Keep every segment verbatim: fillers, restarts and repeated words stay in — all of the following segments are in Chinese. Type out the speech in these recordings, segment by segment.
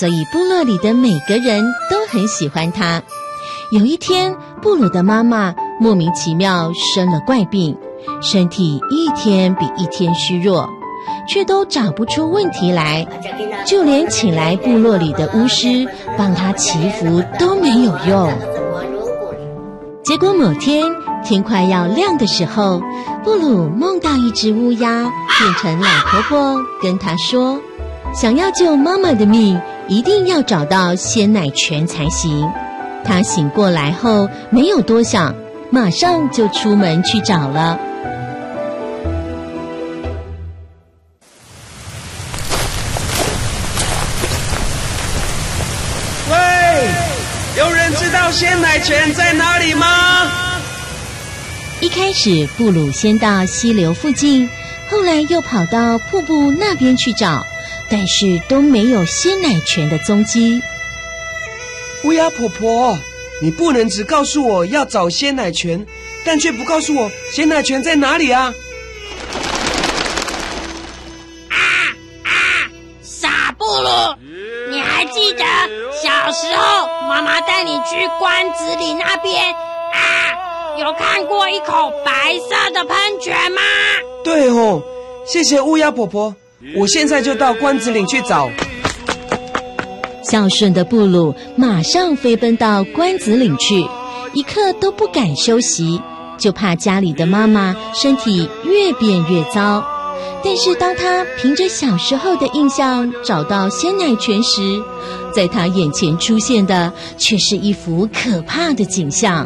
所以部落里的每个人都很喜欢他。有一天，布鲁的妈妈莫名其妙生了怪病，身体一天比一天虚弱，却都找不出问题来，就连请来部落里的巫师帮他祈福都没有用。结果某天天快要亮的时候，布鲁梦到一只乌鸦变成老婆婆，跟他说想要救妈妈的命，一定要找到鲜奶泉才行。他醒过来后没有多想，马上就出门去找了。 喂，有人知道鲜奶泉在哪里吗？ 一开始布鲁先到溪流附近，后来又跑到瀑布那边去找，但是都没有鲜奶泉的踪迹。 乌鸦婆婆，你不能只告诉我要找鲜奶泉，但却不告诉我鲜奶泉在哪里啊！ 啊啊！傻布鲁，你还记得小时候妈妈带你去关子岭那边啊，有看过一口白色的喷泉吗？ 对哦，谢谢乌鸦婆婆，我现在就到关子岭去找。 孝顺的布鲁马上飞奔到关子岭去，一刻都不敢休息，就怕家里的妈妈身体越变越糟。但是当他凭着小时候的印象找到鲜奶泉时，在他眼前出现的却是一幅可怕的景象。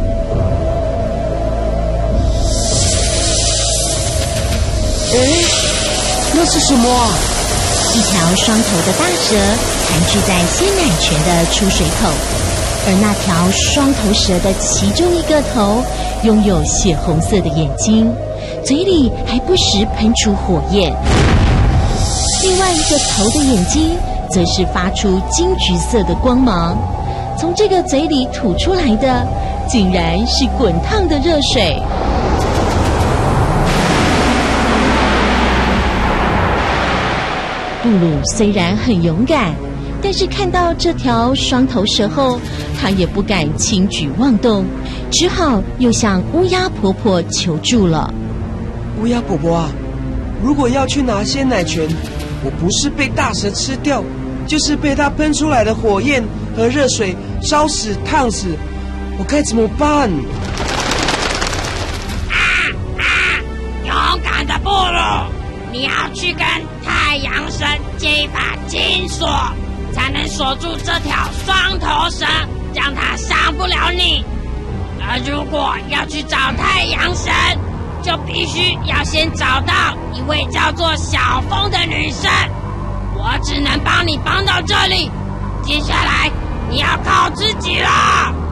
诶，那是什么啊？ 一条双头的大蛇盘踞在鲜奶泉的出水口，而那条双头蛇的其中一个头拥有血红色的眼睛，嘴里还不时喷出火焰。另外一个头的眼睛则是发出金橘色的光芒，从这个嘴里吐出来的竟然是滚烫的热水。布鲁虽然很勇敢，但是看到这条双头蛇后，他也不敢轻举妄动，只好又向乌鸦婆婆求助了。 乌鸦婆婆啊，如果要去拿鲜奶泉，我不是被大蛇吃掉，就是被它喷出来的火焰和热水烧死烫死，我该怎么办？ 啊啊！勇敢的布鲁，你要去跟太阳神借一把金锁，才能锁住这条双头蛇，让它伤不了你。而如果要去找太阳神，就必须要先找到一位叫做小风的女生。我只能帮你帮到这里，接下来你要靠自己了。